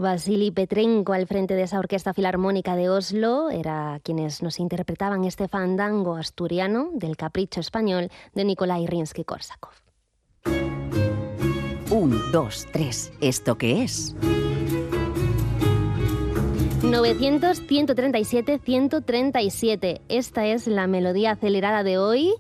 Vasily Petrenko al frente de esa Orquesta Filarmónica de Oslo era quienes nos interpretaban este fandango asturiano del capricho español de Nikolai Rimsky-Korsakov. 1, 2, 3. ¿Esto qué es? 900, 137, 137. Esta es la melodía acelerada de hoy.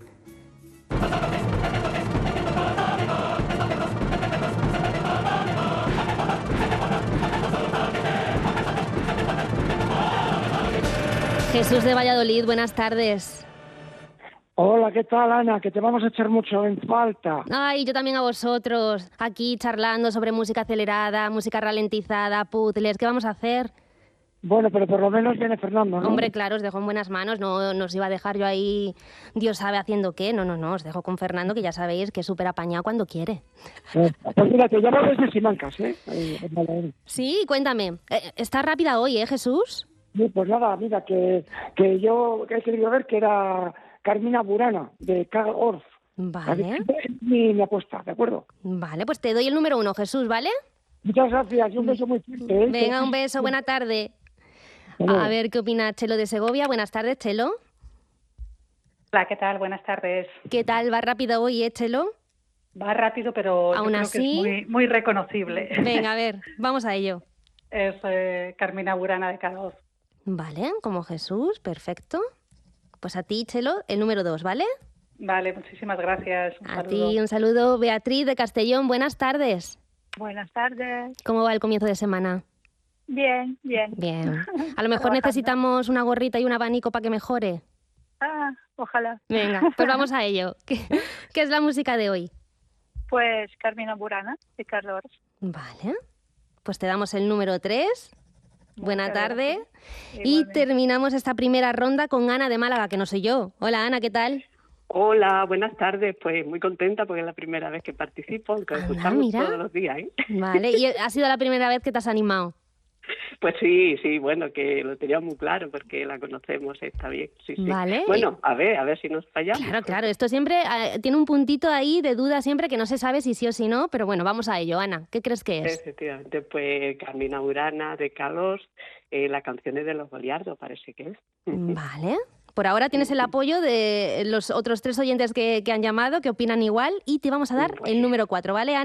Jesús de Valladolid, buenas tardes. Hola, ¿qué tal, Ana? Que te vamos a echar mucho en falta. Ay, yo también a vosotros, aquí charlando sobre música acelerada, música ralentizada, puzzles, ¿qué vamos a hacer? Bueno, pero por lo menos viene Fernando, ¿no? Hombre, claro, os dejo en buenas manos, no nos iba a dejar yo ahí, Dios sabe haciendo qué, no, os dejo con Fernando, que ya sabéis que es súper apañado cuando quiere. Pues mira, te llamo desde Simancas, ¿eh? Sí, cuéntame, está rápida hoy, Jesús? Sí, pues nada, mira, que yo he querido ver que era Carmina Burana, de Karl Orff. Vale. Mi apuesta, ¿de acuerdo? Vale, pues te doy el número 1, Jesús, ¿vale? Muchas gracias y un beso muy fuerte, ¿eh? Venga, un beso, buena tarde. A ver qué opina Chelo de Segovia. Buenas tardes, Chelo. Hola, ¿qué tal? Buenas tardes. ¿Qué tal? ¿Va rápido hoy, Chelo? Va rápido, pero aún yo creo así que es muy reconocible. Venga, a ver, vamos a ello. Es Carmina Burana de Karl Orff. Vale, como Jesús, perfecto. Pues a ti, Chelo, el número 2, ¿vale? Vale, muchísimas gracias. Un saludo. Ti un saludo. Beatriz de Castellón, buenas tardes. Buenas tardes. ¿Cómo va el comienzo de semana? Bien, bien. Bien. A lo mejor necesitamos una gorrita y un abanico para que mejore. Ojalá. Venga, pues vamos a ello. ¿Qué es la música de hoy? Pues Carmina Burana, de Karl Orff. Vale. Pues te damos el número 3. Buena tarde. Y Igualmente. terminamos esta primera ronda con Ana de Málaga, que no soy yo. Hola, Ana, ¿qué tal? Hola, buenas tardes. Pues muy contenta porque es la primera vez que participo, aunque escuchamos mira. todos los días, ¿eh? Vale, ¿y ha sido la primera vez que te has animado? Pues sí, bueno, que lo tenía muy claro porque la conocemos, está bien. Sí. Vale. Bueno, a ver si nos fallamos. Claro, esto siempre tiene un puntito ahí de duda siempre que no se sabe si sí o si no, pero bueno, vamos a ello. Ana, ¿qué crees que es? Efectivamente, pues Carmina Burana de Karl Orff, la canción es de Los Goliardos, parece que es. Vale. Por ahora tienes el apoyo de los otros 3 oyentes que han llamado, que opinan igual, y te vamos a dar el número 4, ¿vale, Ana?